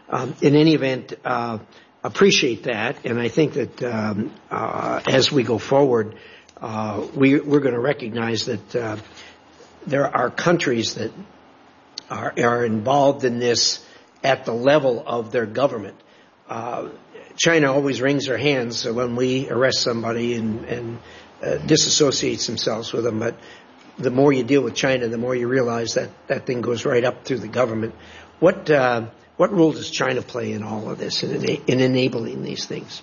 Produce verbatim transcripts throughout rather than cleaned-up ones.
um, in any event, uh, appreciate that. And I think that um, uh, as we go forward, uh, we, we're going to recognize that uh, there are countries that are, are involved in this at the level of their government. Uh, China always wrings their hands when we arrest somebody and, and uh, disassociates themselves with them. But the more you deal with China, the more you realize that that thing goes right up through the government. What uh, what role does China play in all of this, in, in enabling these things?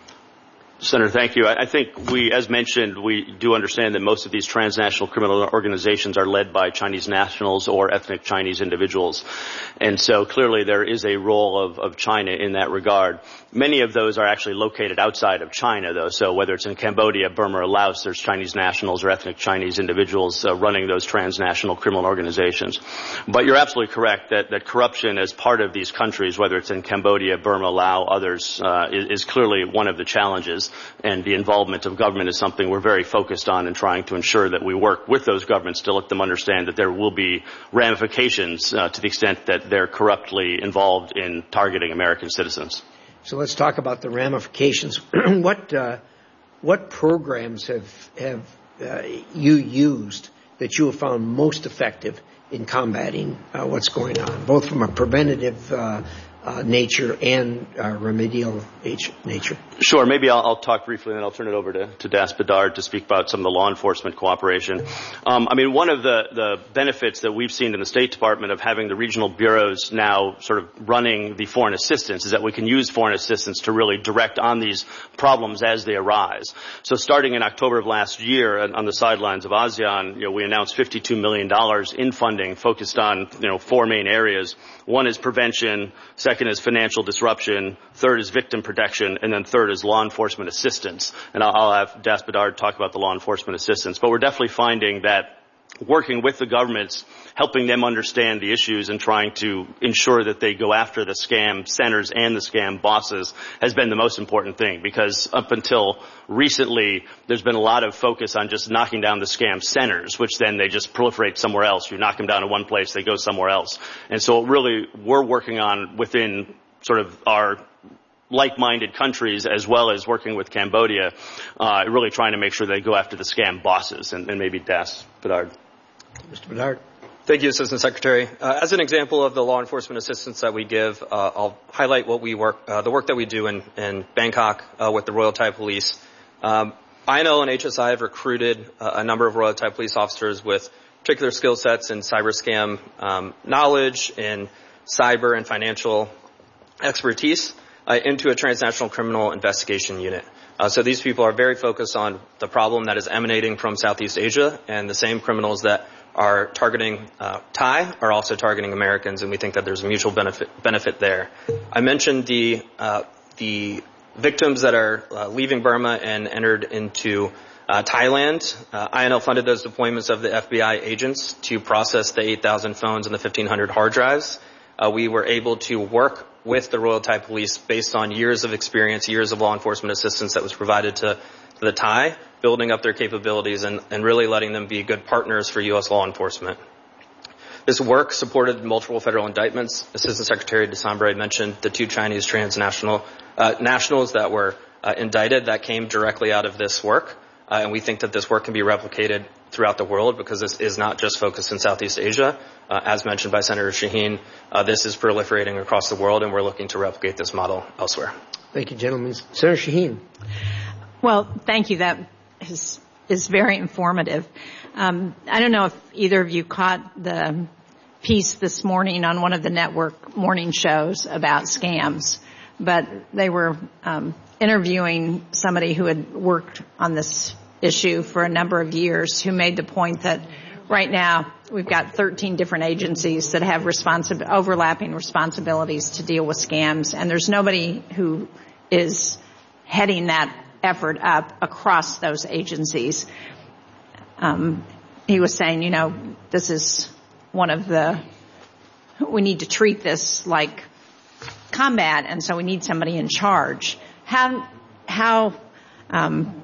Senator, thank you. I think we, as mentioned, we do understand that most of these transnational criminal organizations are led by Chinese nationals or ethnic Chinese individuals. And so clearly there is a role of, of China in that regard. Many of those are actually located outside of China, though. So whether it's in Cambodia, Burma, or Laos, there's Chinese nationals or ethnic Chinese individuals uh, running those transnational criminal organizations. But you're absolutely correct that, that corruption as part of these countries, whether it's in Cambodia, Burma, Laos, others, uh, is, is clearly one of the challenges. And the involvement of government is something we're very focused on and trying to ensure that we work with those governments to let them understand that there will be ramifications uh, to the extent that they're corruptly involved in targeting American citizens. So let's talk about the ramifications. what uh, what programs have have uh, you used that you have found most effective in combating uh, what's going on, both from a preventative uh, uh, nature and uh, remedial nature? Sure. Maybe I'll, I'll talk briefly, and then I'll turn it over to, to Das Bedard to speak about some of the law enforcement cooperation. Um, I mean, one of the, the benefits that we've seen in the State Department of having the regional bureaus now sort of running the foreign assistance is that we can use foreign assistance to really direct on these problems as they arise. So starting in October of last year, on the sidelines of ASEAN, you know, we announced fifty-two million dollars in funding focused on, you know, four main areas. One is prevention, second is financial disruption, third is victim protection, and then third is law enforcement assistance. And I'll, I'll have Das Bedard talk about the law enforcement assistance. But we're definitely finding that working with the governments, helping them understand the issues and trying to ensure that they go after the scam centers and the scam bosses has been the most important thing, because up until recently there's been a lot of focus on just knocking down the scam centers, which then they just proliferate somewhere else. You knock them down in one place, they go somewhere else. And so really we're working on within sort of our like-minded countries, as well as working with Cambodia, uh, really trying to make sure they go after the scam bosses. And, and maybe Das Bedard. Mister Bedard. Thank you, Assistant Secretary. Uh, as an example of the law enforcement assistance that we give, uh, I'll highlight what we work, uh, the work that we do in, in Bangkok uh, with the Royal Thai Police. Um, I N L and H S I have recruited uh, a number of Royal Thai Police officers with particular skill sets in cyber scam um, knowledge, in cyber and financial expertise uh, into a transnational criminal investigation unit. Uh, so these people are very focused on the problem that is emanating from Southeast Asia, and the same criminals that are targeting uh, Thai are also targeting Americans, and we think that there's a mutual benefit benefit there. I mentioned the uh, the victims that are uh, leaving Burma and entered into uh, Thailand. Uh, I N L funded those deployments of the F B I agents to process the eight thousand phones and the fifteen hundred hard drives. Uh, we were able to work with the Royal Thai Police based on years of experience, years of law enforcement assistance that was provided to, to the Thai, building up their capabilities and, and really letting them be good partners for U S law enforcement. This work supported multiple federal indictments. Assistant Secretary Desambre mentioned the two Chinese transnational uh, nationals that were uh, indicted that came directly out of this work. Uh, and we think that this work can be replicated throughout the world, because this is not just focused in Southeast Asia. Uh, as mentioned by Senator Shaheen, uh, this is proliferating across the world, and we're looking to replicate this model elsewhere. Thank you, gentlemen. Senator Shaheen. Well, thank you. That is, is very informative. Um, I don't know if either of you caught the piece this morning on one of the network morning shows about scams, but they were um, interviewing somebody who had worked on this issue for a number of years, who made the point that right now we've got thirteen different agencies that have responsi- overlapping responsibilities to deal with scams, and there's nobody who is heading that effort up across those agencies. Um, he was saying, you know, this is one of the, we need to treat this like combat, and so we need somebody in charge. How, how, um,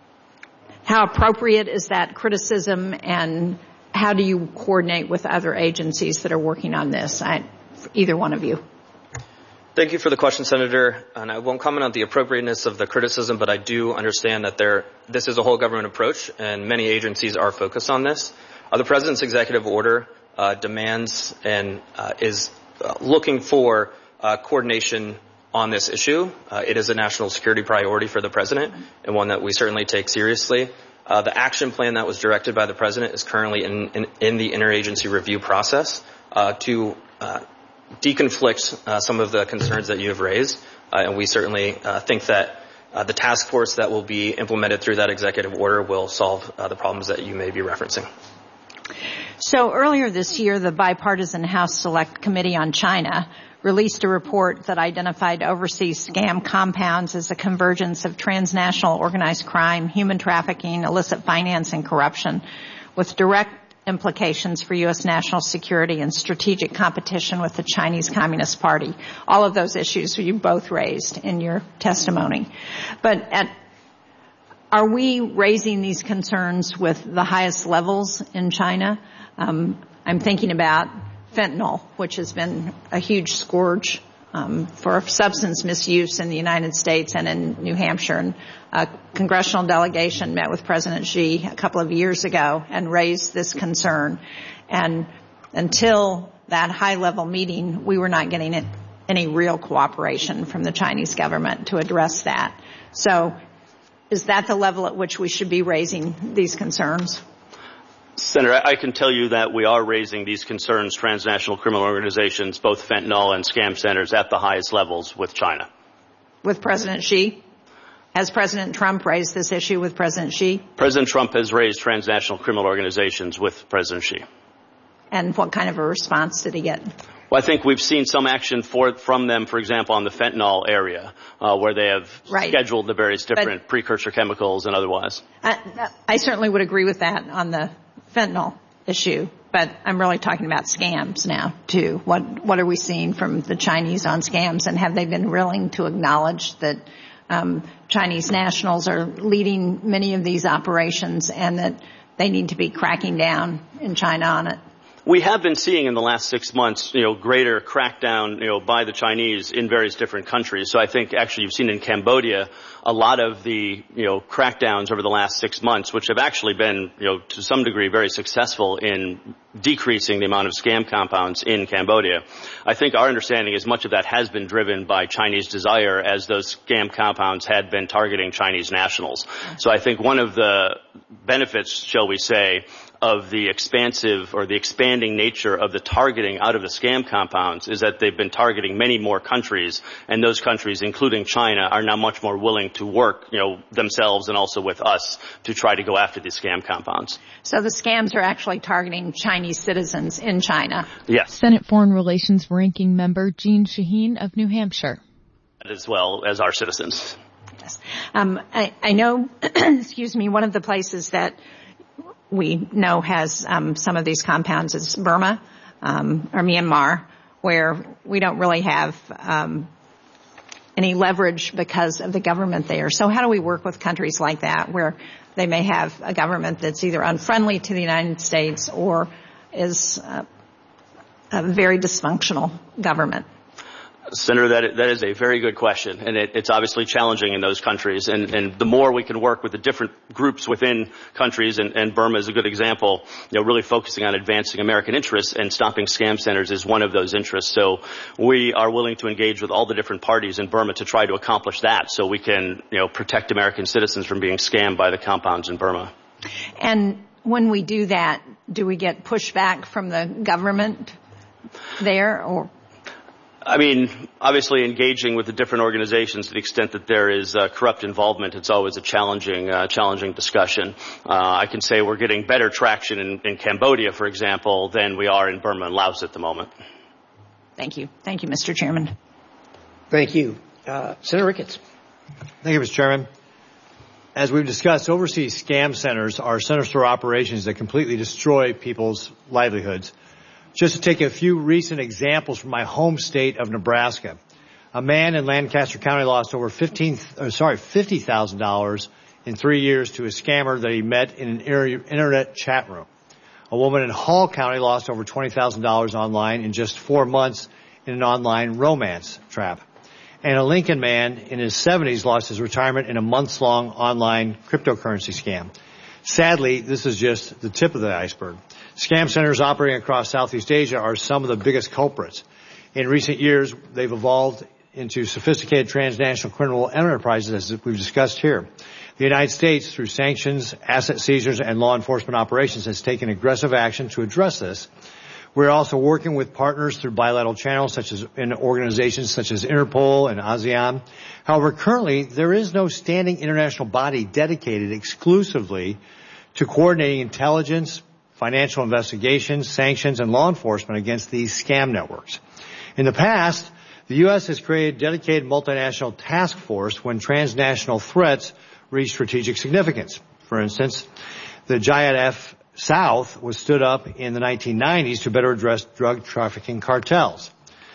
how appropriate is that criticism, and how do you coordinate with other agencies that are working on this? I, either one of you. Thank you for the question, Senator. And I won't comment on the appropriateness of the criticism, but I do understand that there, this is a whole government approach, and many agencies are focused on this. Uh, the President's executive order uh, demands and uh, is uh, looking for uh, coordination on this issue. Uh, it is a national security priority for the President, and one that we certainly take seriously. Uh, the action plan that was directed by the President is currently in, in, in the interagency review process uh, to uh, deconflict uh, some of the concerns that you have raised, uh, and we certainly uh, think that uh, the task force that will be implemented through that executive order will solve uh, the problems that you may be referencing. So earlier this year, the Bipartisan House Select Committee on China released a report that identified overseas scam compounds as a convergence of transnational organized crime, human trafficking, illicit finance, and corruption, with direct implications for U S national security and strategic competition with the Chinese Communist Party. All of those issues you both raised in your testimony. But at, are we raising these concerns with the highest levels in China? Um, I'm thinking about fentanyl, which has been a huge scourge um, for substance misuse in the United States and in New Hampshire. And a congressional delegation met with President Xi a couple of years ago and raised this concern. And until that high-level meeting, we were not getting it, any real cooperation from the Chinese government to address that. So is that the level at which we should be raising these concerns? Senator, I can tell you that we are raising these concerns, transnational criminal organizations, both fentanyl and scam centers, at the highest levels with China. With President Xi? Has President Trump raised this issue with President Xi? President Trump has raised transnational criminal organizations with President Xi. And what kind of a response did he get? Well, I think we've seen some action for, from them, for example, on the fentanyl area, uh, where they have right. scheduled the various different but, precursor chemicals and otherwise. I, I certainly would agree with that on the fentanyl issue, but I'm really talking about scams now, too. What, what are we seeing from the Chinese on scams, and have they been willing to acknowledge that um, Chinese nationals are leading many of these operations and that they need to be cracking down in China on it? We have been seeing in the last six months, you know, greater crackdown, you know, by the Chinese in various different countries. So I think actually you've seen in Cambodia a lot of the, you know, crackdowns over the last six months, which have actually been, you know, to some degree very successful in decreasing the amount of scam compounds in Cambodia. I think our understanding is much of that has been driven by Chinese desire, as those scam compounds had been targeting Chinese nationals. So I think one of the benefits, shall we say, of the expansive or the expanding nature of the targeting out of the scam compounds is that they've been targeting many more countries, and those countries, including China, are now much more willing to work, you know, themselves and also with us to try to go after these scam compounds. So the scams are actually targeting Chinese citizens in China? Yes. Senate Foreign Relations Ranking Member Jeanne Shaheen of New Hampshire. As well as our citizens. Yes. Um, I, I know, excuse me, one of the places that we know has um, some of these compounds is Burma um, or Myanmar, where we don't really have um, any leverage because of the government there. So how do we work with countries like that, where they may have a government that's either unfriendly to the United States or is uh, a very dysfunctional government? Senator, that, that is a very good question, and it, it's obviously challenging in those countries. And, and the more we can work with the different groups within countries, and, and Burma is a good example, you know, really focusing on advancing American interests, and stopping scam centers is one of those interests. So we are willing to engage with all the different parties in Burma to try to accomplish that, so we can, you know, protect American citizens from being scammed by the compounds in Burma. And when we do that, do we get pushback from the government there, or? I mean, obviously engaging with the different organizations to the extent that there is uh, corrupt involvement, it's always a challenging, uh, challenging discussion. Uh, I can say we're getting better traction in, in Cambodia, for example, than we are in Burma and Laos at the moment. Thank you. Thank you, Mister Chairman. Thank you. Uh, Senator Ricketts. Thank you, Mister Chairman. As we've discussed, overseas scam centers are sinister operations that completely destroy people's livelihoods. Just to take a few recent examples from my home state of Nebraska. A man in Lancaster County lost over fifteen, uh, sorry, fifty thousand dollars in three years to a scammer that he met in an internet chat room. A woman in Hall County lost over twenty thousand dollars online in just four months in an online romance trap. And a Lincoln man in his seventies lost his retirement in a months-long online cryptocurrency scam. Sadly, this is just the tip of the iceberg. Scam centers operating across Southeast Asia are some of the biggest culprits. In recent years, they've evolved into sophisticated transnational criminal enterprises, as we've discussed here. The United States, through sanctions, asset seizures, and law enforcement operations, has taken aggressive action to address this. We're also working with partners through bilateral channels, such as in organizations such as Interpol and ASEAN. However, currently, there is no standing international body dedicated exclusively to coordinating intelligence, financial investigations, sanctions, and law enforcement against these scam networks. In the past, the U S has created a dedicated multinational task force when transnational threats reach strategic significance. For instance, the J I A D F South was stood up in the nineteen nineties to better address drug trafficking cartels.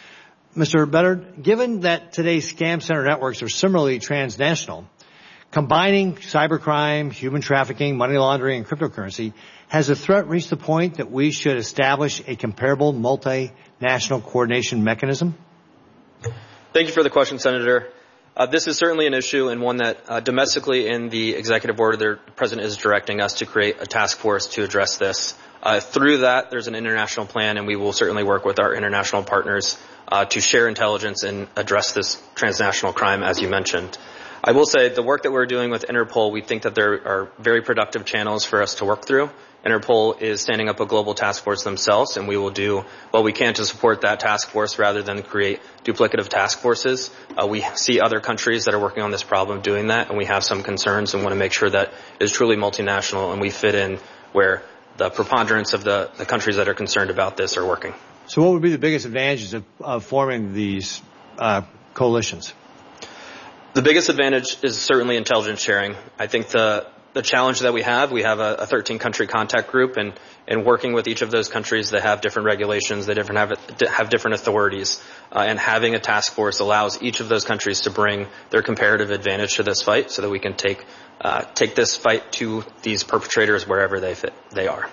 Mister Bedard, given that today's scam center networks are similarly transnational, combining cybercrime, human trafficking, money laundering, and cryptocurrency, has the threat reached the point that we should establish a comparable multinational coordination mechanism? Thank you for the question, Senator. Uh, this is certainly an issue and one that uh, domestically in the executive order, the President is directing us to create a task force to address this. Uh, through that, there's an international plan, and we will certainly work with our international partners uh, to share intelligence and address this transnational crime, as you mentioned. I will say the work that we're doing with Interpol, we think that there are very productive channels for us to work through. Interpol is standing up a global task force themselves, and we will do what we can to support that task force rather than create duplicative task forces. Uh, we see other countries that are working on this problem doing that, and we have some concerns and want to make sure that it is truly multinational and we fit in where the preponderance of the, the countries that are concerned about this are working. So what would be the biggest advantages of, of forming these uh, coalitions? The biggest advantage is certainly intelligence sharing. I think the The challenge that we have, we have a thirteen country contact group, and, and working with each of those countries, they have different regulations, they different have, have different authorities, uh, and having a task force allows each of those countries to bring their comparative advantage to this fight so that we can take uh, take this fight to these perpetrators wherever they fit, they are.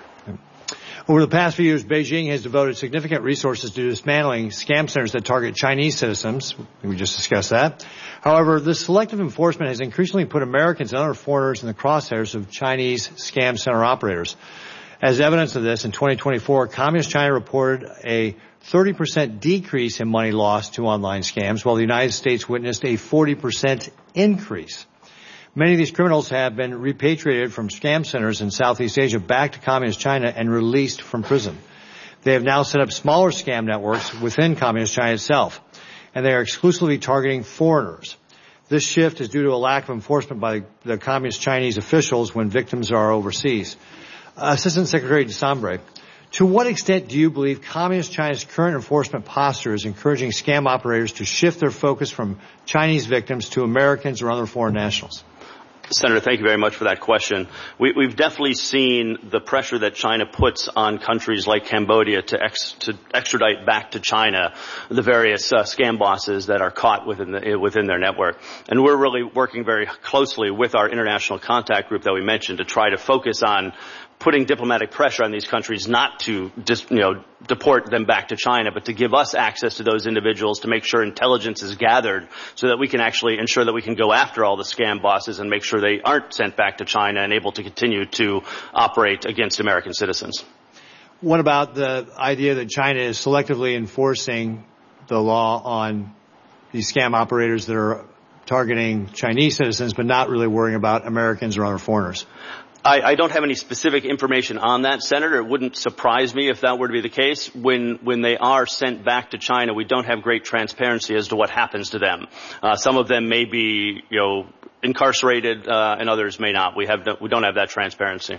Over the past few years, Beijing has devoted significant resources to dismantling scam centers that target Chinese citizens. We just discussed that. However, this selective enforcement has increasingly put Americans and other foreigners in the crosshairs of Chinese scam center operators. As evidence of this, in twenty twenty-four, Communist China reported a thirty percent decrease in money lost to online scams, while the United States witnessed a forty percent increase. Many of these criminals have been repatriated from scam centers in Southeast Asia back to Communist China and released from prison. They have now set up smaller scam networks within Communist China itself, and they are exclusively targeting foreigners. This shift is due to a lack of enforcement by the Communist Chinese officials when victims are overseas. Uh, Assistant Secretary Desambre, to what extent do you believe Communist China's current enforcement posture is encouraging scam operators to shift their focus from Chinese victims to Americans or other foreign nationals? Senator, thank you very much for that question. We, we've definitely seen the pressure that China puts on countries like Cambodia to, ex, to extradite back to China the various uh, scam bosses that are caught within, the, within their network. And we're really working very closely with our international contact group that we mentioned to try to focus on putting diplomatic pressure on these countries not to just, you know, deport them back to China, but to give us access to those individuals to make sure intelligence is gathered so that we can actually ensure that we can go after all the scam bosses and make sure they aren't sent back to China and able to continue to operate against American citizens. What about the idea that China is selectively enforcing the law on these scam operators that are targeting Chinese citizens but not really worrying about Americans or other foreigners? I, I don't have any specific information on that, Senator. It wouldn't surprise me if that were to be the case. When when they are sent back to China, we don't have great transparency as to what happens to them. Uh, some of them may be, you know, incarcerated, uh, and others may not. We have no, we don't have that transparency.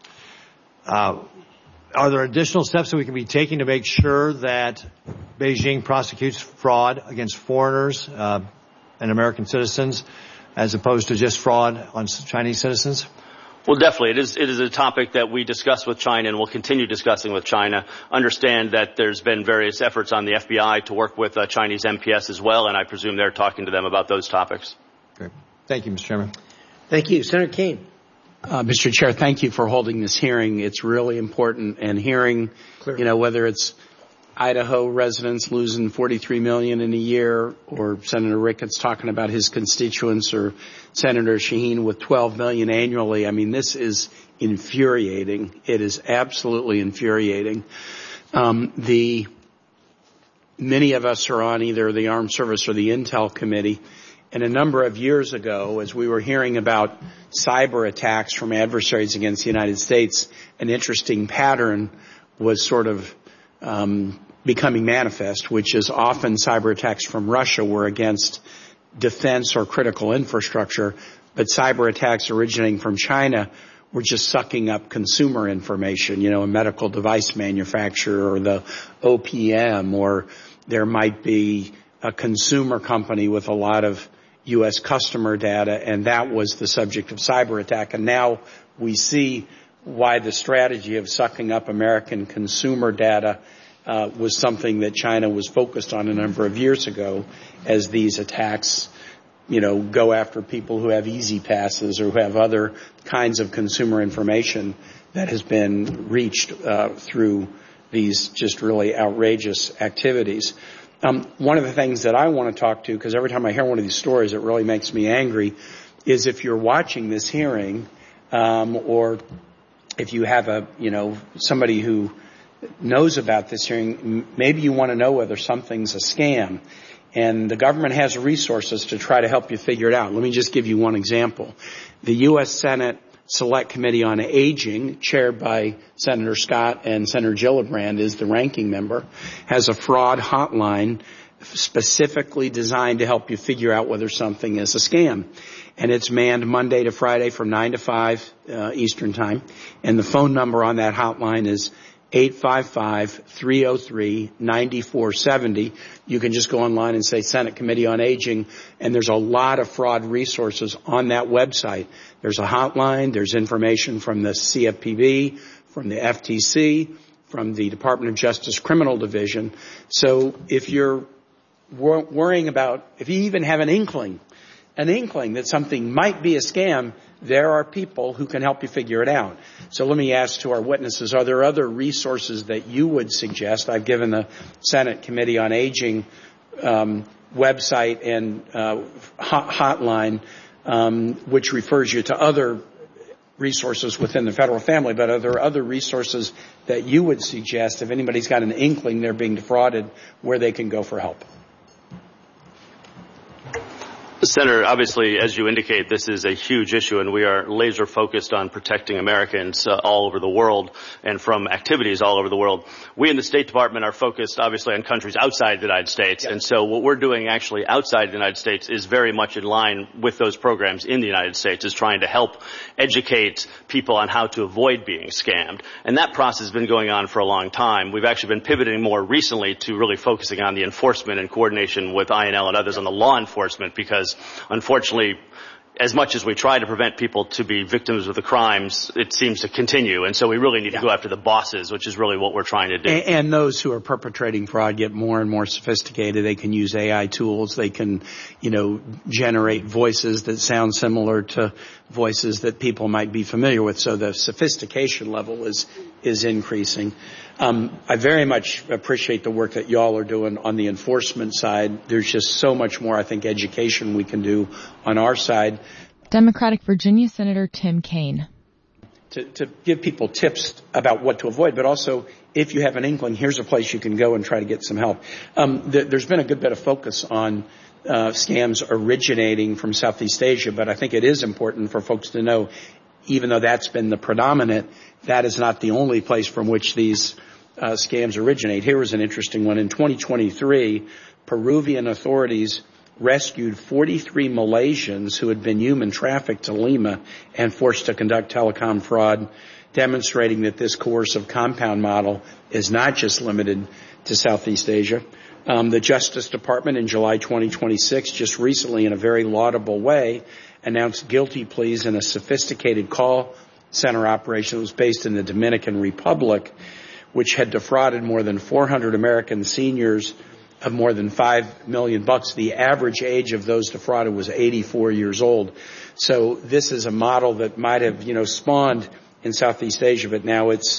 Uh, are there additional steps that we can be taking to make sure that Beijing prosecutes fraud against foreigners uh, and American citizens, as opposed to just fraud on Chinese citizens? Well, definitely. It is, it is a topic that we discuss with China and will continue discussing with China. Understand that there's been various efforts on the F B I to work with uh, Chinese M P S as well, and I presume they're talking to them about those topics. Great. Thank you, Mister Chairman. Thank you. Senator Kaine. Uh, Mister Chair, thank you for holding this hearing. It's really important, and hearing, Clear. you know, whether it's Idaho residents losing forty-three million dollars in a year, or Senator Ricketts talking about his constituents, or Senator Shaheen with twelve million dollars annually. I mean, this is infuriating. It is absolutely infuriating. Um, the many of us are on either the Armed Service or the Intel Committee, and a number of years ago, as we were hearing about cyber attacks from adversaries against the United States, an interesting pattern was sort of um, becoming manifest, which is often cyber attacks from Russia were against defense or critical infrastructure, but cyber attacks originating from China were just sucking up consumer information, you know, a medical device manufacturer or the O P M, or there might be a consumer company with a lot of U S customer data, and that was the subject of cyber attack. And now we see why the strategy of sucking up American consumer data uh, was something that China was focused on a number of years ago, as these attacks, you know, go after people who have easy passes or who have other kinds of consumer information that has been reached uh, through these just really outrageous activities. Um, one of the things that I want to talk to, because every time I hear one of these stories, it really makes me angry, is if you're watching this hearing, um, or if you have a, you know, somebody who knows about this hearing, maybe you want to know whether something's a scam. And the government has resources to try to help you figure it out. Let me just give you one example. The U S Senate Select Committee on Aging, chaired by Senator Scott and Senator Gillibrand, is the ranking member, has a fraud hotline specifically designed to help you figure out whether something is a scam. And it's manned Monday to Friday from nine to five uh, Eastern Time. And the phone number on that hotline is eight five five, three oh three, nine four seven oh. You can just go online and say Senate Committee on Aging, and there's a lot of fraud resources on that website. There's a hotline, there's information from the C F P B, from the F T C, from the Department of Justice Criminal Division. So if you're wor- worrying about, if you even have an inkling, an inkling that something might be a scam, there are people who can help you figure it out. So let me ask to our witnesses, are there other resources that you would suggest? I've given the Senate Committee on Aging um, website and uh, hot- hotline, um, which refers you to other resources within the federal family, but are there other resources that you would suggest if anybody's got an inkling they're being defrauded, where they can go for help? Senator, obviously, as you indicate, this is a huge issue, and we are laser focused on protecting Americans uh, all over the world and from activities all over the world. We in the State Department are focused, obviously, on countries outside the United States, yeah. And so what we're doing actually outside the United States is very much in line with those programs in the United States, is trying to help educate people on how to avoid being scammed. And that process has been going on for a long time. We've actually been pivoting more recently to really focusing on the enforcement and coordination with I N L and others on the law enforcement, because unfortunately, as much as we try to prevent people to be victims of the crimes, it seems to continue. And so we really need to yeah. go after the bosses, which is really what we're trying to do. And, and those who are perpetrating fraud get more and more sophisticated. They can use A I tools. They can, you know, generate voices that sound similar to voices that people might be familiar with. So the sophistication level is, is increasing. Um, I very much appreciate the work that y'all are doing on the enforcement side. There's just so much more, I think, education we can do on our side. Democratic Virginia Senator Tim Kaine. To, to give people tips about what to avoid, but also if you have an inkling, here's a place you can go and try to get some help. Um, th- there's been a good bit of focus on uh, scams originating from Southeast Asia, but I think it is important for folks to know, even though that's been the predominant, that is not the only place from which these uh, scams originate. Here was an interesting one. In twenty twenty-three, Peruvian authorities rescued forty-three Malaysians who had been human trafficked to Lima and forced to conduct telecom fraud, demonstrating that this coercive compound model is not just limited to Southeast Asia. Um, the Justice Department in July twenty twenty-six, just recently in a very laudable way, announced guilty pleas in a sophisticated call center operation that was based in the Dominican Republic, which had defrauded more than four hundred American seniors of more than five million bucks. The average age of those defrauded was eighty-four years old. So this is a model that might have, you know, spawned in Southeast Asia, but now it's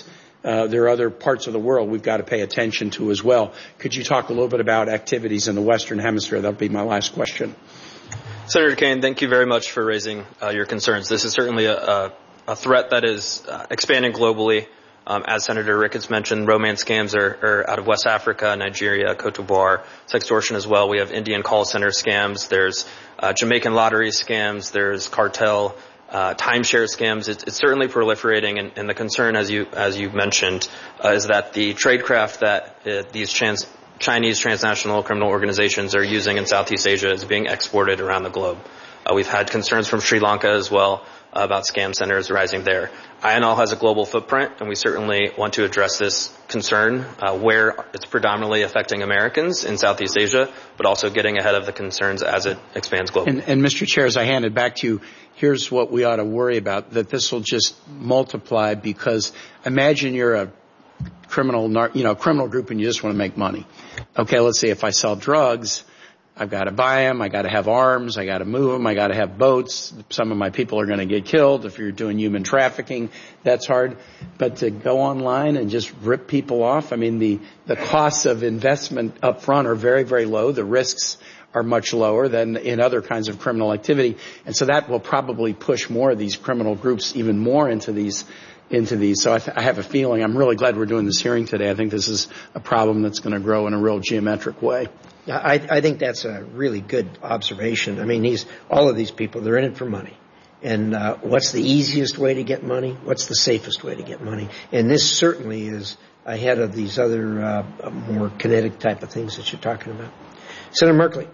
uh, there are other parts of the world we've got to pay attention to as well. Could you talk a little bit about activities in the Western Hemisphere? That would be my last question. Senator Kaine, thank you very much for raising uh, your concerns. This is certainly a, a, a threat that is uh, expanding globally. Um, as Senator Ricketts mentioned, romance scams are, are out of West Africa, Nigeria, Cote d'Ivoire, sextortion as well. We have Indian call center scams. There's uh, Jamaican lottery scams. There's cartel uh, timeshare scams. It's, it's certainly proliferating, and, and the concern, as you as you mentioned, uh, is that the tradecraft that uh, these trans Chinese transnational criminal organizations are using in Southeast Asia is being exported around the globe. Uh, we've had concerns from Sri Lanka as well uh, about scam centers rising there. I N L has a global footprint, and we certainly want to address this concern uh, where it's predominantly affecting Americans in Southeast Asia, but also getting ahead of the concerns as it expands globally. And, and Mister Chair, as I hand it back to you, here's what we ought to worry about, that this will just multiply, because imagine you're a criminal, you know, criminal group and you just want to make money. Okay, let's see, if I sell drugs, I've got to buy them, I got to have arms, I got to move them, I got to have boats. Some of my people are going to get killed. If you're doing human trafficking, that's hard. But to go online and just rip people off, I mean, the, the costs of investment up front are very, very low. The risks are much lower than in other kinds of criminal activity. And so that will probably push more of these criminal groups even more into these into these. So I, th- I have a feeling, I'm really glad we're doing this hearing today. I think this is a problem that's going to grow in a real geometric way. I, I think that's a really good observation. I mean, these, all of these people, they're in it for money. And uh, what's the easiest way to get money? What's the safest way to get money? And this certainly is ahead of these other uh, more kinetic type of things that you're talking about. Senator Merkley.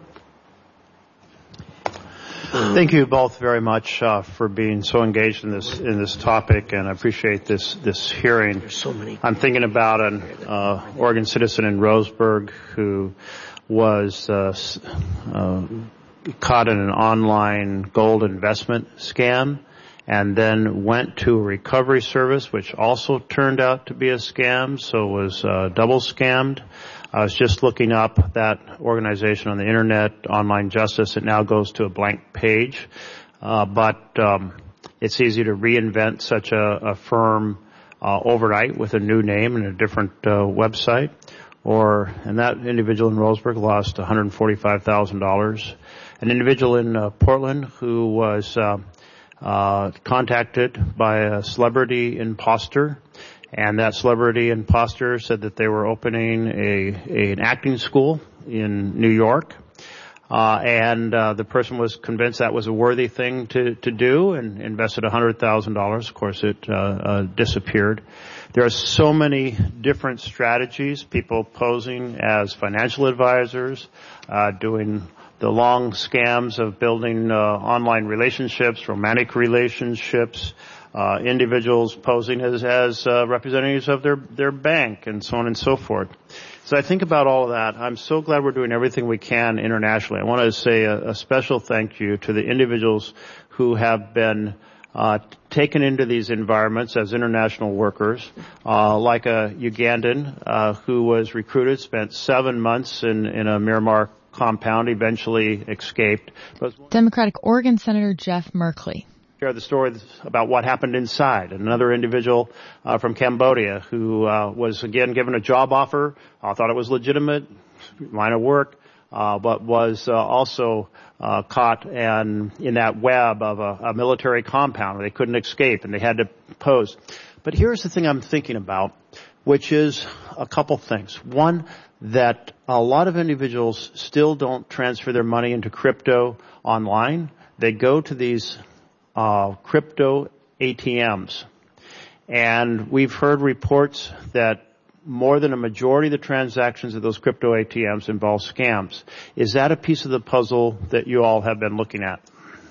Thank you both very much uh, for being so engaged in this in this topic, and I appreciate this this hearing. There's so many. I'm thinking about an uh, Oregon citizen in Roseburg who was uh, uh, caught in an online gold investment scam, and then went to a recovery service, which also turned out to be a scam, so was uh, double scammed. I was just looking up that organization on the internet, Online Justice. It now goes to a blank page, uh, but um, it's easy to reinvent such a, a firm uh, overnight with a new name and a different uh, website. Or, and that individual in Roseburg lost one hundred forty-five thousand dollars. An individual in uh, Portland who was uh, uh, contacted by a celebrity imposter. And that celebrity imposter said that they were opening a, a an acting school in New York, uh, and uh, the person was convinced that was a worthy thing to to do, and invested one hundred thousand dollars. Of course, it uh, uh, disappeared. There are so many different strategies. People posing as financial advisors, uh, doing the long scams of building uh, online relationships, romantic relationships. Uh, individuals posing as, as uh, representatives of their, their bank, and so on and so forth. So I think about all of that. I'm so glad we're doing everything we can internationally. I want to say a, a special thank you to the individuals who have been uh, taken into these environments as international workers, uh, like a Ugandan uh, who was recruited, spent seven months in, in a Miramar compound, eventually escaped. Democratic Oregon Senator Jeff Merkley. Share the story about what happened inside. Another individual uh, from Cambodia who uh, was again given a job offer, uh, thought it was legitimate, line of work, uh, but was uh, also uh, caught and in that web of a, a military compound where they couldn't escape and they had to pose. But here's the thing I'm thinking about, which is a couple things. One, that a lot of individuals still don't transfer their money into crypto online. They go to these Uh, crypto A T Ms. And we've heard reports that more than a majority of the transactions of those crypto A T Ms involve scams. Is that a piece of the puzzle that you all have been looking at?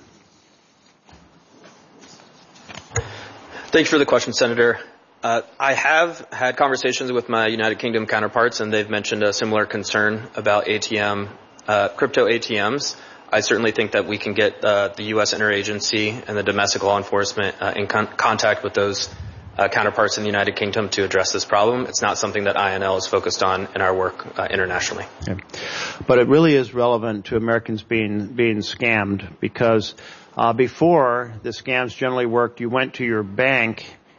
Thanks for the question, Senator. Uh, I have had conversations with my United Kingdom counterparts, and they've mentioned a similar concern about A T M, uh, crypto A T Ms. I certainly think that we can get uh, the U S interagency and the domestic law enforcement uh, in con- contact with those uh, counterparts in the United Kingdom to address this problem. It's not something that I N L is focused on in our work uh, internationally. Yeah. But it really is relevant to Americans being being scammed, because uh, before the scams generally worked, you went to your bank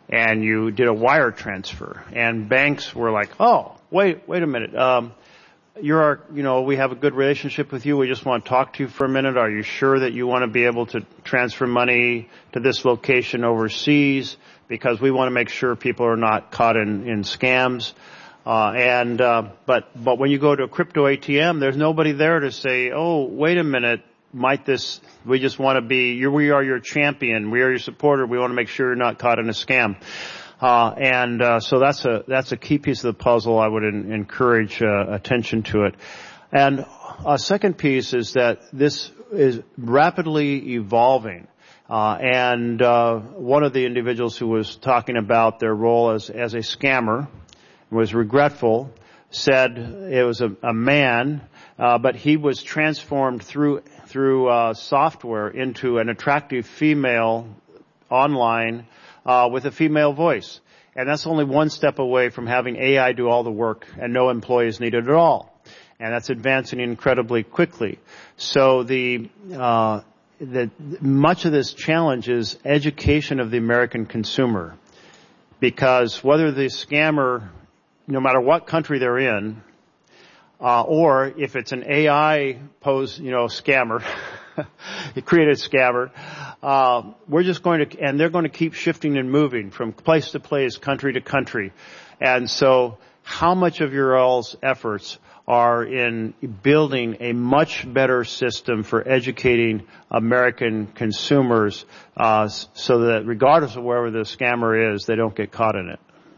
and you did a wire transfer, and banks were like, oh, wait, wait a minute. Um, you're our, you know, we have a good relationship with you. We just want to talk to you for a minute. Are you sure that you want to be able to transfer money to this location overseas? Because we want to make sure people are not caught in, in scams. Uh, and, uh, but, but when you go to a crypto A T M, there's nobody there to say, oh, wait a minute, might this, we just want to be, you're, we are your champion, we are your supporter, we want to make sure you're not caught in a scam. Uh, and, uh, so that's a, that's a key piece of the puzzle. I would in, encourage, uh, attention to it. And a second piece is that this is rapidly evolving. Uh, and, uh, one of the individuals who was talking about their role as, as a scammer was regretful, said it was a, a man, uh, but he was transformed through, through, uh, software into an attractive female online, uh, with a female voice. And that's only one step away from having A I do all the work and no employees needed at all. And that's advancing incredibly quickly. So the, uh, the, much of this challenge is education of the American consumer. Because whether the scammer, no matter what country they're in, uh, or if it's an A I pose, you know, scammer, a created scammer, uh, we're just going to, and they're going to keep shifting and moving from place to place, country to country. And so how much of your all's efforts are in building a much better system for educating American consumers, uh, so that regardless of wherever the scammer is, they don't get caught in it?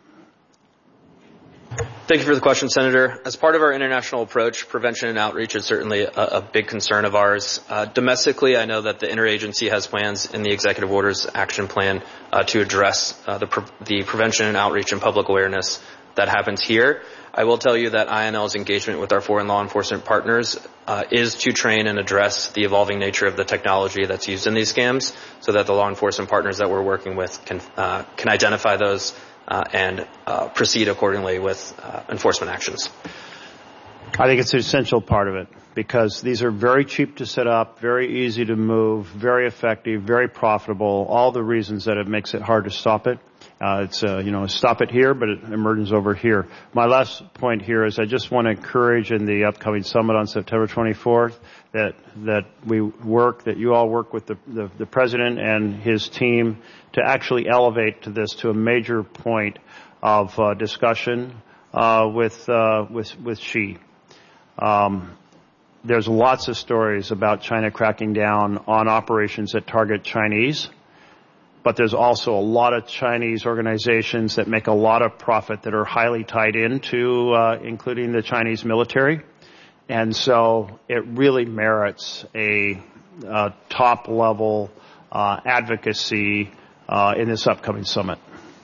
Thank you for the question, Senator. As part of our international approach, prevention and outreach is certainly a, a big concern of ours. Uh, domestically, I know that the interagency has plans in the Executive Orders Action Plan uh, to address uh, the, pre- the prevention and outreach and public awareness that happens here. I will tell you that I N L's engagement with our foreign law enforcement partners uh, is to train and address the evolving nature of the technology that's used in these scams, so that the law enforcement partners that we're working with can uh, can identify those Uh, and uh, proceed accordingly with uh, enforcement actions. I think it's an essential part of it, because these are very cheap to set up, very easy to move, very effective, very profitable, all the reasons that it makes it hard to stop it. Uh, it's, uh, you know, stop it here, but it emerges over here. My last point here is I just want to encourage in the upcoming summit on September twenty-fourth that, that we work, that you all work with the, the, the President and his team to actually elevate to this to a major point of uh, discussion uh, with, uh, with, with Xi. Um, there's lots of stories about China cracking down on operations that target Chinese. But there's also a lot of Chinese organizations that make a lot of profit that are highly tied into, uh, including the Chinese military. And so it really merits a, uh, top level, uh, advocacy, uh, in this upcoming summit.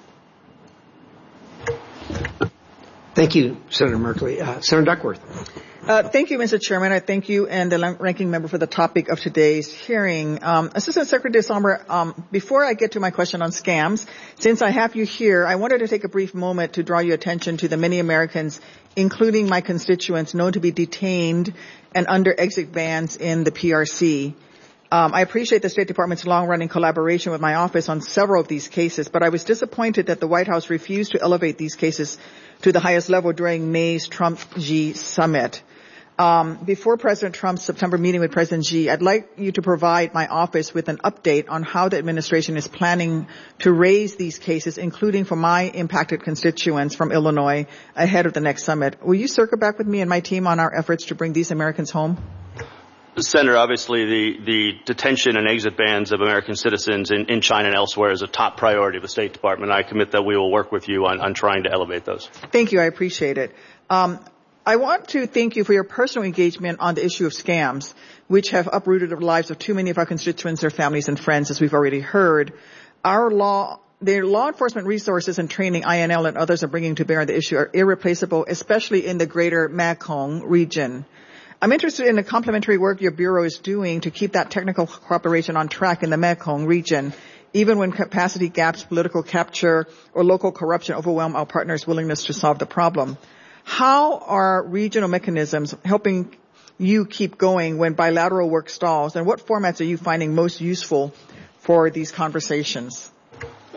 Thank you, Senator Merkley. Uh, Senator Duckworth. Uh, thank you, Mister Chairman. I thank you and the ranking member for the topic of today's hearing. Um, Assistant Secretary DeSalma, um, before I get to my question on scams, since I have you here, I wanted to take a brief moment to draw your attention to the many Americans, including my constituents, known to be detained and under exit bans in the P R C. Um, I appreciate the State Department's long-running collaboration with my office on several of these cases, but I was disappointed that the White House refused to elevate these cases to the highest level during May's Trump-Xi summit. Um, before President Trump's September meeting with President Xi, I'd like you to provide my office with an update on how the administration is planning to raise these cases, including for my impacted constituents from Illinois, ahead of the next summit. Will you circle back with me and my team on our efforts to bring these Americans home? Senator, obviously the, the detention and exit bans of American citizens in, in China and elsewhere is a top priority of the State Department. I commit that we will work with you on, on trying to elevate those. Thank you. I appreciate it. Um, I want to thank you for your personal engagement on the issue of scams, which have uprooted the lives of too many of our constituents, their families, and friends, as we've already heard. Our law, the law enforcement resources and training I N L and others are bringing to bear on the issue are irreplaceable, especially in the greater Mekong region. I'm interested in the complementary work your Bureau is doing to keep that technical cooperation on track in the Mekong region, even when capacity gaps, political capture, or local corruption overwhelm our partners' willingness to solve the problem. How are regional mechanisms helping you keep going when bilateral work stalls, and what formats are you finding most useful for these conversations?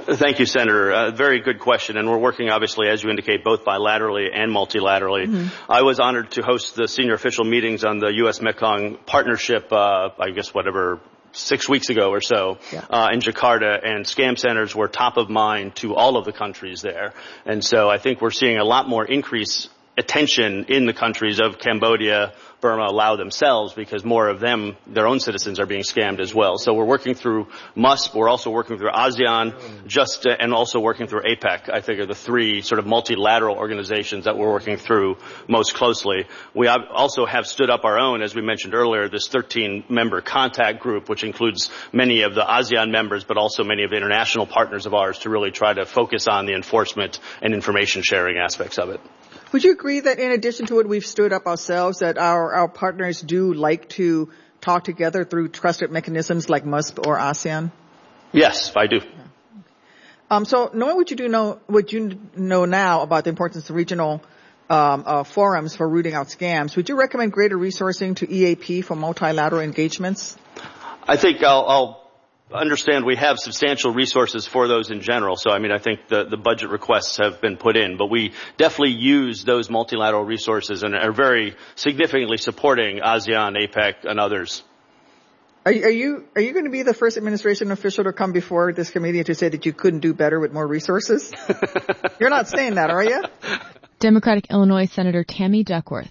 Thank you, Senator. Uh, very good question, and we're working, obviously, as you indicate, both bilaterally and multilaterally. Mm-hmm. I was honored to host the senior official meetings on the U S Mekong Partnership, uh, I guess whatever, six weeks ago or so, yeah. uh, in Jakarta, and scam centers were top of mind to all of the countries there. And so I think we're seeing a lot more increase attention in the countries of Cambodia, Burma, Laos themselves, because more of them, their own citizens, are being scammed as well. So we're working through M U S P, we're also working through ASEAN, just uh, and also working through APEC. I think are the three sort of multilateral organizations that we're working through most closely. We have also have stood up our own, as we mentioned earlier, this thirteen member contact group, which includes many of the ASEAN members, but also many of the international partners of ours, to really try to focus on the enforcement and information sharing aspects of it. Would you agree that in addition to what we've stood up ourselves, that our, our partners do like to talk together through trusted mechanisms like M U S P or ASEAN? Yes, I do. Um, so knowing what you do know, what you know now about the importance of regional um, uh, forums for rooting out scams, would you recommend greater resourcing to E A P for multilateral engagements? I think I'll, I'll understand we have substantial resources for those in general. So, I mean, I think the, the budget requests have been put in, but we definitely use those multilateral resources and are very significantly supporting ASEAN, APEC, and others. Are you, are you, are you going to be the first administration official to come before this committee to say that you couldn't do better with more resources? You're not saying that, are you? Democratic Illinois Senator Tammy Duckworth.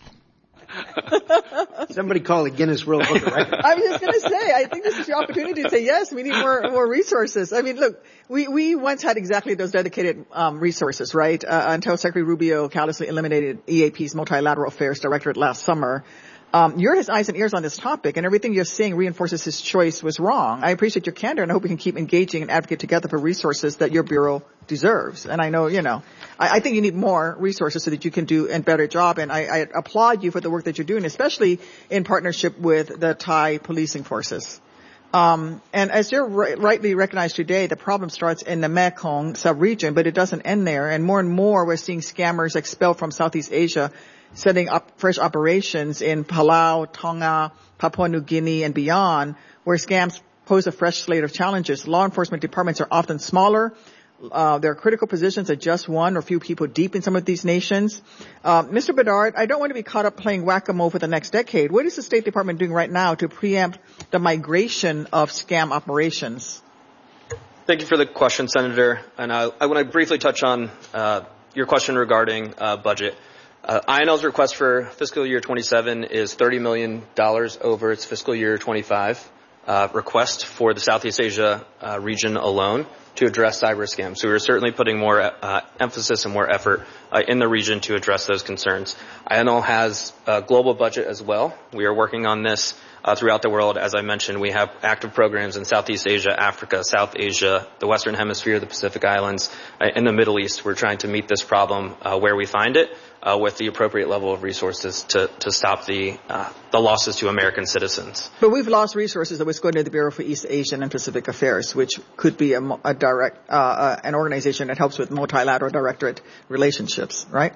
Somebody call a Guinness World Book of Records. I was just going to say, I think this is your opportunity to say, yes, we need more more resources. I mean, look, we, we once had exactly those dedicated um, resources, right, uh, until Secretary Rubio callously eliminated E A P's Multilateral Affairs Directorate last summer. Um, you're his eyes and ears on this topic, and everything you're saying reinforces his choice was wrong. I appreciate your candor, and I hope we can keep engaging and advocate together for resources that your bureau deserves. And I know, you know, I, I think you need more resources so that you can do a better job, and I, I applaud you for the work that you're doing, especially in partnership with the Thai policing forces. Um, and as you're ri- rightly recognized today, the problem starts in the Mekong sub-region, but it doesn't end there. And more and more, we're seeing scammers expelled from Southeast Asia, setting up fresh operations in Palau, Tonga, Papua New Guinea, and beyond, where scams pose a fresh slate of challenges. Law enforcement departments are often smaller. Uh, there are critical positions at just one or few people deep in some of these nations. Uh, Mister Bedard, I don't want to be caught up playing whack-a-mole for the next decade. What is the State Department doing right now to preempt the migration of scam operations? Thank you for the question, Senator. And I, I want to briefly touch on uh, your question regarding uh, budget. Uh, I N L's request for fiscal year twenty-seven is thirty million dollars over its fiscal year twenty-five uh, request for the Southeast Asia uh, region alone to address cyber scams. So we're certainly putting more uh, emphasis and more effort uh, in the region to address those concerns. I N L has a global budget as well. We are working on this uh, throughout the world. As I mentioned, we have active programs in Southeast Asia, Africa, South Asia, the Western Hemisphere, the Pacific Islands, uh, in the Middle East. We're trying to meet this problem uh, where we find it, Uh, with the appropriate level of resources to, to stop the uh, the losses to American citizens. But we've lost resources that was going to the Bureau for East Asian and Pacific Affairs, which could be a, a direct uh, uh, an organization that helps with multilateral directorate relationships, right?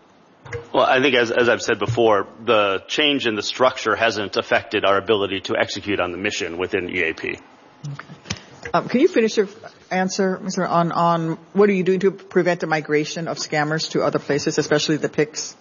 Well, I think as, as I've said before, the change in the structure hasn't affected our ability to execute on the mission within E A P. Okay. Um, can you finish your answer, Mister on, on what are you doing to prevent the migration of scammers to other places, especially the P I Cs?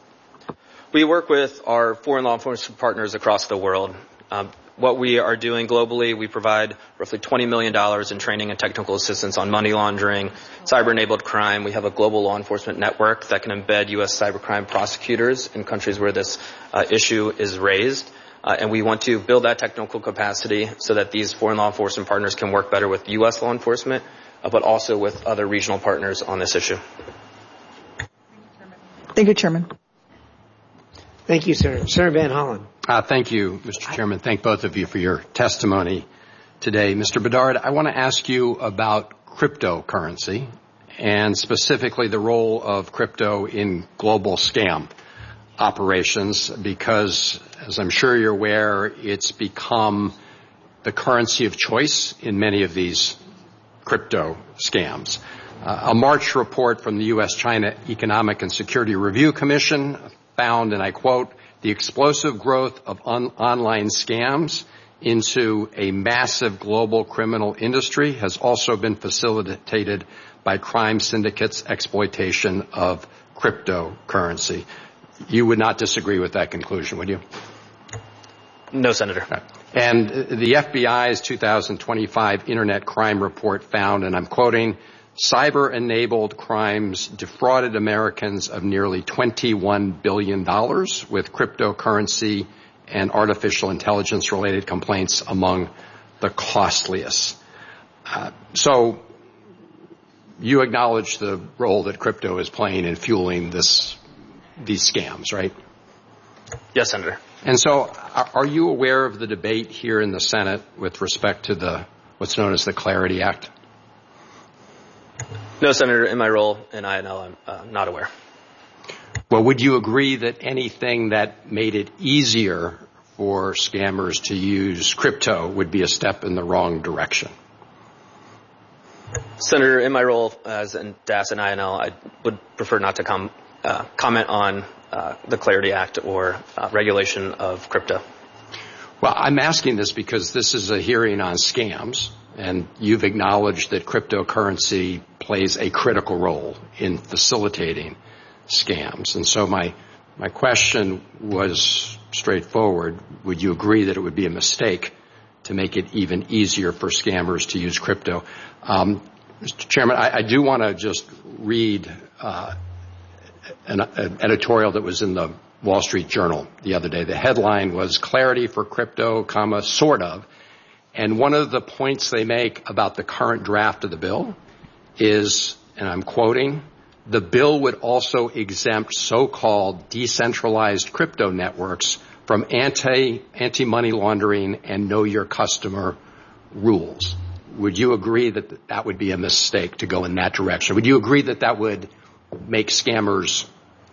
We work with our foreign law enforcement partners across the world. Um, what we are doing globally, we provide roughly twenty million dollars in training and technical assistance on money laundering, cyber-enabled crime. We have a global law enforcement network that can embed U S cybercrime prosecutors in countries where this uh, issue is raised. Uh, and we want to build that technical capacity so that these foreign law enforcement partners can work better with U S law enforcement, uh, but also with other regional partners on this issue. Thank you, Chairman. Thank you, Senator. Senator Van Hollen. Uh, thank you, Mister Chairman. Thank both of you for your testimony today. Mister Bedard, I want to ask you about cryptocurrency and specifically the role of crypto in global scam operations, because, as I'm sure you're aware, it's become the currency of choice in many of these crypto scams. Uh, a March report from the U S China Economic and Security Review Commission found, and I quote, the explosive growth of on- online scams into a massive global criminal industry has also been facilitated by crime syndicates' exploitation of cryptocurrency. You would not disagree with that conclusion, would you? No, Senator. And the F B I's two thousand twenty-five Internet Crime Report found, and I'm quoting, cyber-enabled crimes defrauded Americans of nearly twenty-one billion dollars, with cryptocurrency and artificial intelligence-related complaints among the costliest. Uh, so you acknowledge the role that crypto is playing in fueling this, these scams, right? Yes, Senator. And so are, are you aware of the debate here in the Senate with respect to the what's known as the Clarity Act? No, Senator. In my role in I N L, I'm uh, not aware. Well, would you agree that anything that made it easier for scammers to use crypto would be a step in the wrong direction? Senator, in my role as in D A S and I N L, I would prefer not to com- uh, comment on uh, the Clarity Act or uh, regulation of crypto. Well, I'm asking this because this is a hearing on scams, and you've acknowledged that cryptocurrency plays a critical role in facilitating scams. And so my my question was straightforward. Would you agree that it would be a mistake to make it even easier for scammers to use crypto? Um, Mister Chairman, I, I do want to just read uh, an, an editorial that was in the Wall Street Journal the other day. The headline was "Clarity for Crypto, comma, sort of." And one of the points they make about the current draft of the bill is, and I'm quoting, the bill would also exempt so-called decentralized crypto networks from anti, anti-money laundering and know your customer rules. Would you agree that that would be a mistake to go in that direction? Would you agree that that would make scammers'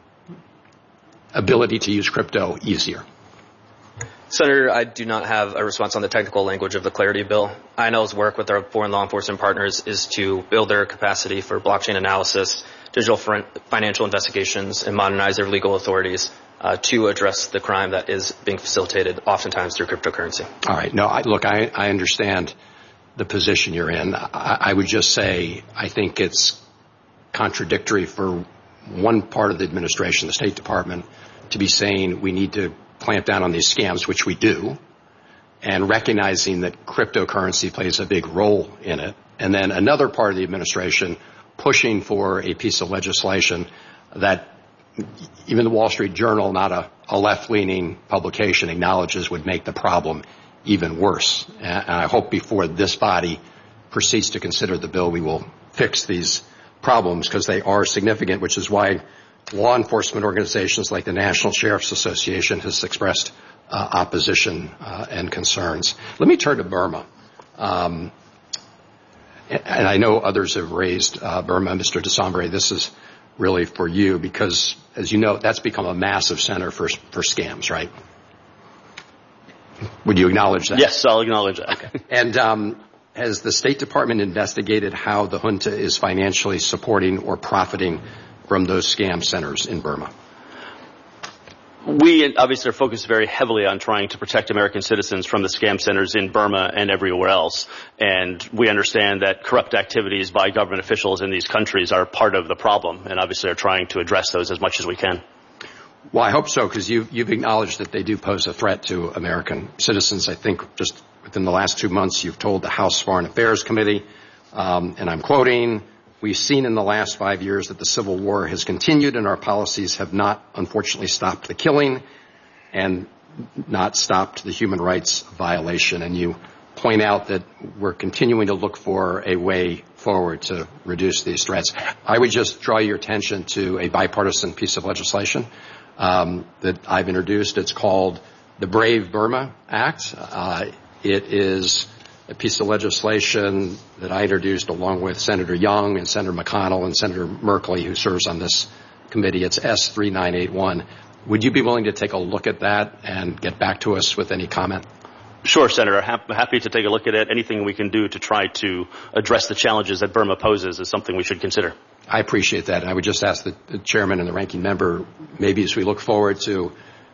ability to use crypto easier? Senator, I do not have a response on the technical language of the Clarity Bill. I N L's work with our foreign law enforcement partners is to build their capacity for blockchain analysis, digital financial investigations, and modernize their legal authorities uh, to address the crime that is being facilitated oftentimes through cryptocurrency. All right. No, I, look, I, I understand the position you're in. I, I would just say I think it's contradictory for one part of the administration, the State Department, to be saying we need to clamp down on these scams, which we do, and recognizing that cryptocurrency plays a big role in it. And then another part of the administration pushing for a piece of legislation that even the Wall Street Journal, not a, a left-leaning publication, acknowledges would make the problem even worse. And I hope before this body proceeds to consider the bill, we will fix these problems because they are significant, which is why law enforcement organizations like the National Sheriff's Association has expressed uh, opposition uh, and concerns. Let me turn to Burma. Um, and I know others have raised uh, Burma. Mister Desabre, this is really for you because, as you know, that's become a massive center for for scams, right? Would you acknowledge that? Yes, I'll acknowledge that. Okay. And um, has the State Department investigated how the junta is financially supporting or profiting from those scam centers in Burma? We obviously are focused very heavily on trying to protect American citizens from the scam centers in Burma and everywhere else. And we understand that corrupt activities by government officials in these countries are part of the problem and obviously are trying to address those as much as we can. Well, I hope so, because you've, you've acknowledged that they do pose a threat to American citizens. I think just within the last two months, you've told the House Foreign Affairs Committee, um, and I'm quoting, "We've seen in the last five years that the civil war has continued and our policies have not, unfortunately, stopped the killing and not stopped the human rights violation." And you point out that we're continuing to look for a way forward to reduce these threats. I would just draw your attention to a bipartisan piece of legislation um, that I've introduced. It's called the Brave Burma Act. Uh, it is a piece of legislation that I introduced along with Senator Young and Senator McConnell and Senator Merkley, who serves on this committee. It's S three nine eight one. Would you be willing to take a look at that and get back to us with any comment? Sure, Senator. Happy to take a look at it. Anything we can do to try to address the challenges that Burma poses is something we should consider. I appreciate that. And I would just ask the, the chairman and the ranking member, maybe as we look forward to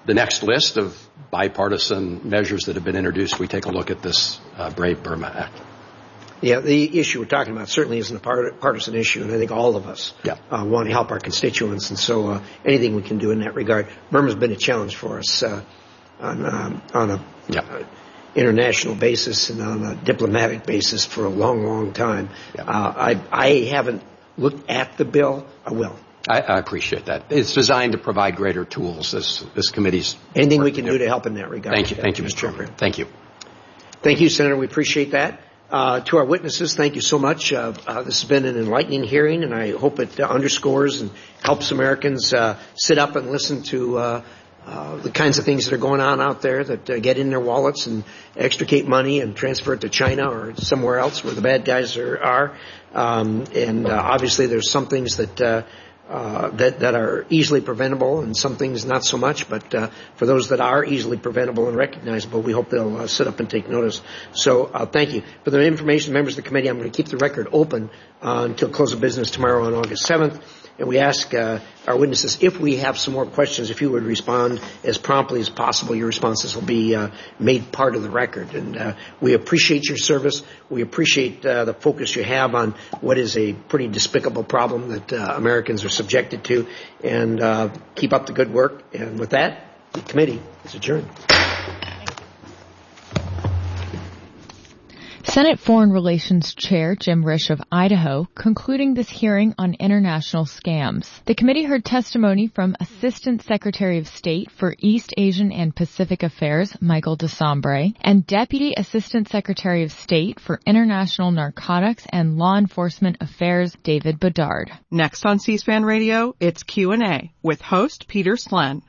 the next list of bipartisan measures that have been introduced, we take a look at this uh, Brave Burma Act. Yeah, the issue we're talking about certainly isn't a part- partisan issue, and I think all of us yeah. uh, want to help our constituents, and so uh, anything we can do in that regard. Burma's been a challenge for us uh, on, um, on a yeah. uh, international basis and on a diplomatic basis for a long, long time. Yeah. Uh, I, I haven't looked at the bill. I will. I, I appreciate that. It's designed to provide greater tools. This this committee's anything we can do to help in that regard. Thank you, thank you, Mister Chairman. Thank you. Thank you, Senator. We appreciate that. Uh, to our witnesses, thank you so much. Uh, uh, this has been an enlightening hearing, and I hope it uh, underscores and helps Americans uh, sit up and listen to uh, uh, the kinds of things that are going on out there that uh, get in their wallets and extricate money and transfer it to China or somewhere else where the bad guys are. are. Um, and uh, obviously, there's some things that. Uh, Uh, that, that are easily preventable and some things not so much, but uh, for those that are easily preventable and recognizable, we hope they'll uh, sit up and take notice. So uh, thank you. For the information, members of the committee, I'm going to keep the record open uh, until close of business tomorrow on August seventh. And we ask uh, our witnesses, if we have some more questions, if you would respond as promptly as possible. Your responses will be uh, made part of the record. And uh, we appreciate your service. We appreciate uh, the focus you have on what is a pretty despicable problem that uh, Americans are subjected to. And uh, keep up the good work. And with that, the committee is adjourned. Senate Foreign Relations Chair Jim Risch of Idaho concluding this hearing on international scams. The committee heard testimony from Assistant Secretary of State for East Asian and Pacific Affairs Michael DeSombre and Deputy Assistant Secretary of State for International Narcotics and Law Enforcement Affairs David Bedard. Next on C-SPAN Radio, it's Q and A with host Peter Slen.